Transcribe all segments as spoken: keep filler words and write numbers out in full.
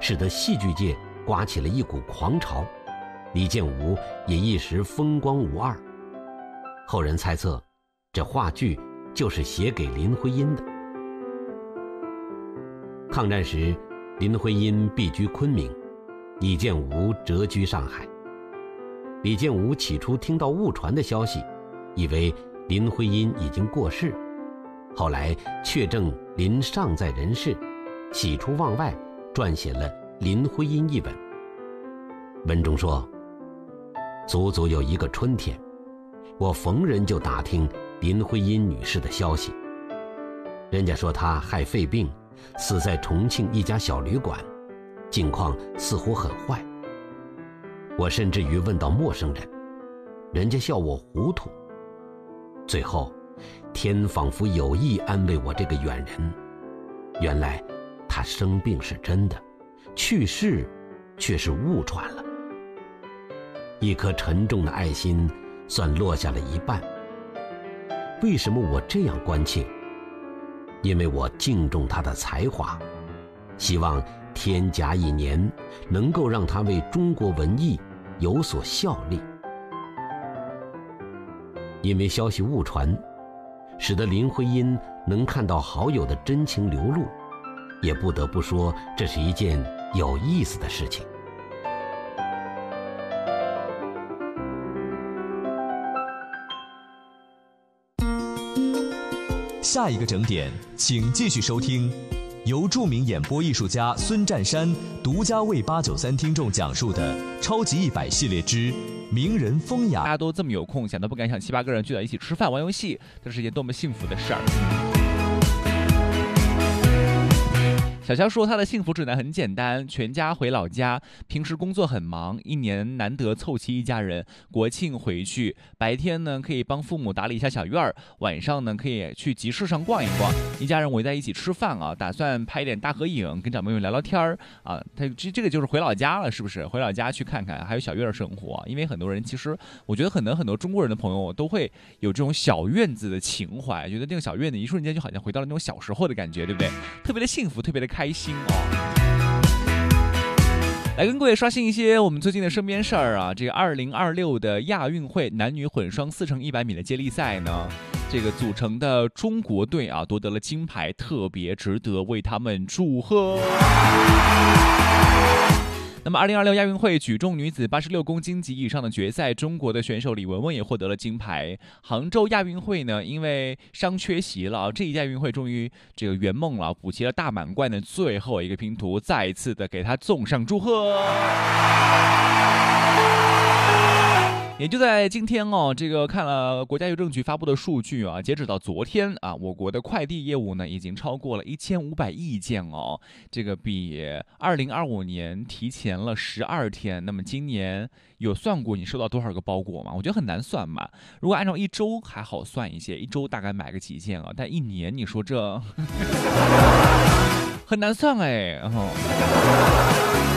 使得戏剧界刮起了一股狂潮，李建吾也一时风光无二。后人猜测，这话剧就是写给林徽因的。抗战时，林徽因避居昆明，李建吾谪居上海。李建吾起初听到误传的消息，以为林徽因已经过世，后来确证林尚在人世，喜出望外，撰写了《林徽因》一文。文中说，足足有一个春天，我逢人就打听林徽因女士的消息。人家说她害肺病，死在重庆一家小旅馆，境况似乎很坏。我甚至于问到陌生人，人家笑我糊涂。最后，天仿佛有意安慰我这个远人，原来她生病是真的，去世却是误传了。一颗沉重的爱心算落下了一半。为什么我这样关切？因为我敬重他的才华，希望天甲一年能够让他为中国文艺有所效力。因为消息误传，使得林徽因能看到好友的真情流露，也不得不说这是一件有意思的事情。 下一个整点，请继续收听，由著名演播艺术家孙占山独家为八九三听众讲述的《超级一百系列之名人风雅》。 大家都这么有空，想都不敢想，七八个人聚在一起吃饭玩游戏，这是一件多么幸福的事儿。小肖说他的幸福指南很简单，全家回老家，平时工作很忙，一年难得凑齐一家人，国庆回去，白天呢可以帮父母打理一下小院儿，晚上呢可以去集市上逛一逛，一家人围在一起吃饭啊，打算拍点大合影，跟长辈们聊聊天儿啊。他这这个就是回老家了，是不是？回老家去看看，还有小院生活。因为很多人其实，我觉得很多很多中国人的朋友都会有这种小院子的情怀，觉得那个小院子一瞬间就好像回到了那种小时候的感觉，对不对？特别的幸福，特别的开心哦。来跟各位刷新一些我们最近的身边事儿啊，这个二零二六的亚运会男女混双四乘一百米的接力赛呢，这个组成的中国队啊夺得了金牌，特别值得为他们祝贺。那么二零二六亚运会举重女子八十六公斤级以上的决赛，中国的选手李雯雯也获得了金牌。杭州亚运会呢，因为伤缺席了，这一届亚运会终于这个圆梦了，补齐了大满贯的最后一个拼图，再一次的给他送上祝贺。也就在今天哦，这个看了国家邮政局发布的数据啊，截止到昨天啊，我国的快递业务呢已经超过了一千五百亿件哦，这个比二零二五年提前了十二天。那么今年有算过你收到多少个包裹吗？我觉得很难算吧。如果按照一周还好算一些，一周大概买个几件啊，但一年你说这很难算哎。哦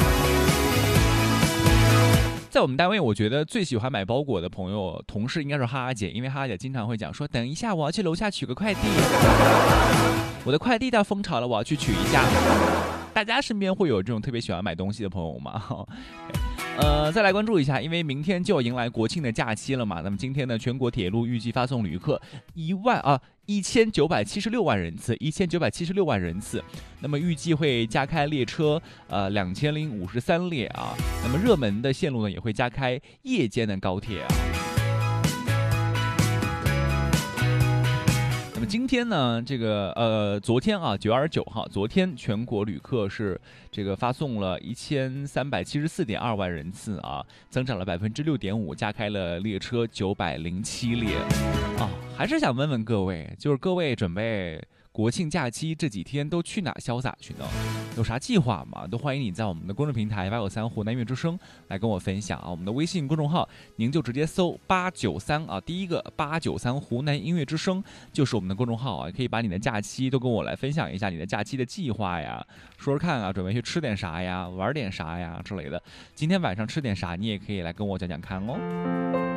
在我们单位，我觉得最喜欢买包裹的朋友、同事应该是哈哈姐，因为哈哈姐经常会讲说：“等一下，我要去楼下取个快递，我的快递到蜂巢了，我要去取一下。”大家身边会有这种特别喜欢买东西的朋友吗？呃，再来关注一下，因为明天就要迎来国庆的假期了嘛。那么今天呢，全国铁路预计发送旅客一万啊一千九百七十六万人次，一千九百七十六万人次。那么预计会加开列车呃两千零五十三列啊。那么热门的线路呢，也会加开夜间的高铁啊。那么今天呢，这个呃，昨天啊，九月二十九号，昨天全国旅客是这个发送了一千三百七十四点二万人次啊，增长了百分之六点五，加开了列车九百零七列啊。还是想问问各位，就是各位准备国庆假期这几天都去哪潇洒去呢？有啥计划吗？都欢迎你在我们的公众平台八九三湖南音乐之声来跟我分享啊。我们的微信公众号您就直接搜八九三啊，第一个八九三湖南音乐之声就是我们的公众号啊，可以把你的假期都跟我来分享一下你的假期的计划呀，说说看啊，准备去吃点啥呀，玩点啥呀之类的。今天晚上吃点啥，你也可以来跟我讲讲看哦。